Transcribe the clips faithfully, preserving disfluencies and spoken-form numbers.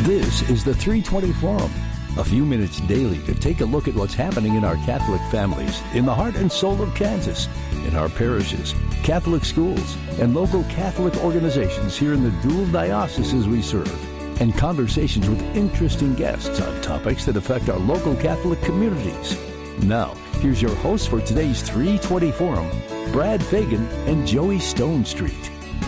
This is the three twenty Forum, a few minutes daily to take a look at what's happening in our Catholic families, in the heart and soul of Kansas, in our parishes, Catholic schools, and local Catholic organizations here in the dual dioceses we serve, and conversations with interesting guests on topics that affect our local Catholic communities. Now, here's your hosts for today's three twenty Forum, Brad Fagan and Joey Stone Street.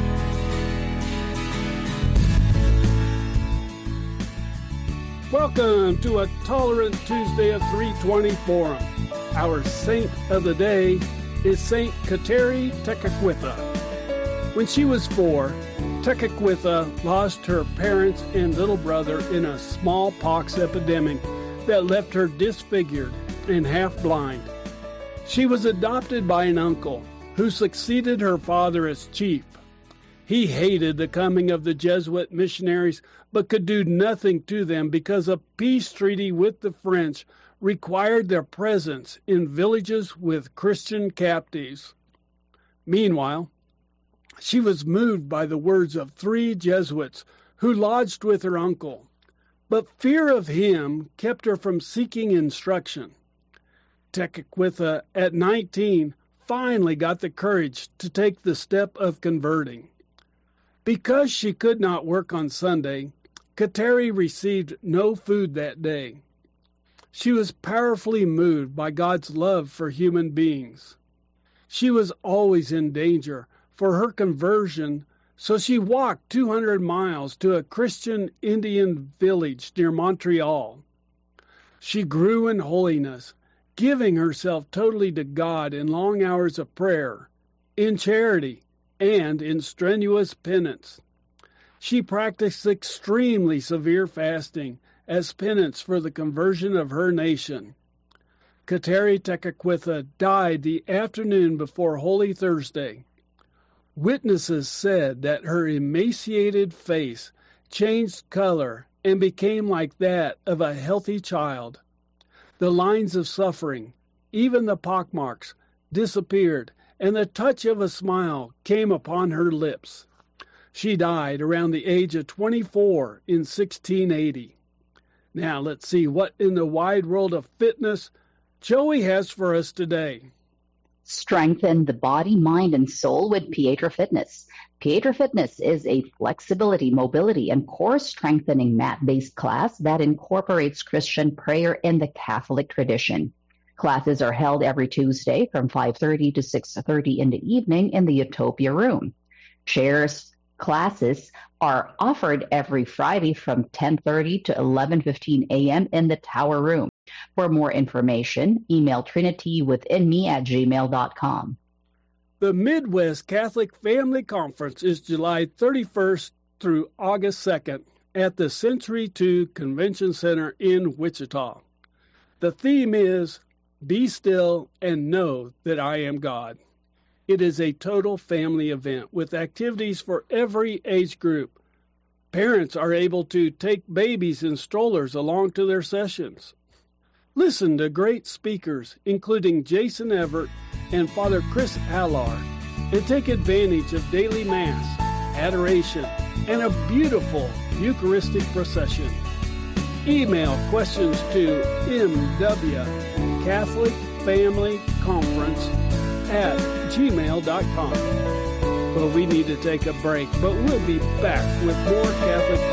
Welcome to a Tolerant Tuesday of three twenty Forum. Our saint of the day is Saint Kateri Tekakwitha. When she was four, Tekakwitha lost her parents and little brother in a smallpox epidemic that left her disfigured and half blind. She was adopted by an uncle who succeeded her father as chief. He hated the coming of the Jesuit missionaries, but could do nothing to them because a peace treaty with the French required their presence in villages with Christian captives. Meanwhile, she was moved by the words of three Jesuits who lodged with her uncle, but fear of him kept her from seeking instruction. Tekakwitha, at nineteen, finally got the courage to take the step of converting. Because she could not work on Sunday, Kateri received no food that day. She was powerfully moved by God's love for human beings. She was always in danger for her conversion, so she walked two hundred miles to a Christian Indian village near Montreal. She grew in holiness, giving herself totally to God in long hours of prayer, in charity, and in strenuous penance. She practiced extremely severe fasting as penance for the conversion of her nation. Kateri Tekakwitha died the afternoon before Holy Thursday. Witnesses said that her emaciated face changed color and became like that of a healthy child. The lines of suffering, even the pockmarks, disappeared, and the touch of a smile came upon her lips. She died around the age of twenty-four in sixteen eighty. Now let's see what in the wide world of fitness Joey has for us today. Strengthen the body, mind, and soul with Pietra Fitness. Pietra Fitness is a flexibility, mobility, and core strengthening mat-based class that incorporates Christian prayer in the Catholic tradition. Classes are held every Tuesday from five thirty to six thirty in the evening in the Utopia Room. Chairs classes are offered every Friday from ten thirty to eleven fifteen a.m. in the Tower Room. For more information, email trinitywithinme at gmail dot com. The Midwest Catholic Family Conference is July thirty-first through August second at the Century two Convention Center in Wichita. The theme is Be Still and Know That I Am God. It is a total family event with activities for every age group. Parents are able to take babies in strollers along to their sessions. Listen to great speakers, including Jason Everett and Father Chris Allar, and take advantage of daily Mass, adoration, and a beautiful Eucharistic procession. Email questions to m w catholic family conference at gmail dot com. Well, we need to take a break, but we'll be back with more Catholic